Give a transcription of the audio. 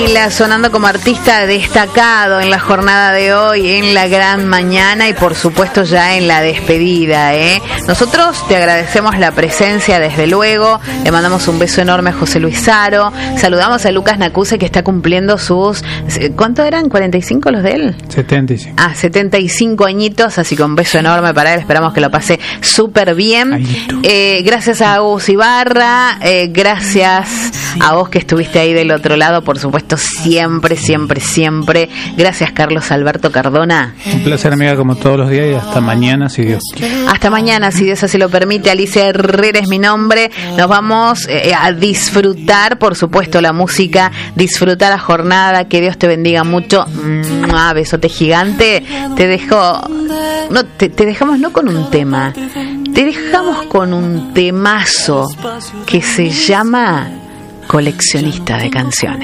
Sonando como artista destacado en la jornada de hoy, en la gran mañana y por supuesto ya en la despedida, Nosotros te agradecemos la presencia desde luego, le mandamos un beso enorme a José Luis Saro, saludamos a Lucas Nacuse que está cumpliendo sus, ¿cuánto eran? ¿45 los de él? 75. 75 añitos, así que un beso enorme para él, esperamos que lo pase súper bien. Gracias a Agus Ibarra, gracias a vos que estuviste ahí del otro lado, por supuesto, siempre. Gracias, Carlos Alberto Cardona. Un placer, amiga, como todos los días, y hasta mañana, si Dios quiere. Hasta mañana, si Dios así lo permite. Alicia Herrera es mi nombre. Nos vamos a disfrutar, por supuesto, la música, disfrutar la jornada. Que Dios te bendiga mucho. Besote gigante. Te dejamos no con un tema, te dejamos con un temazo que se llama Coleccionista de Canciones.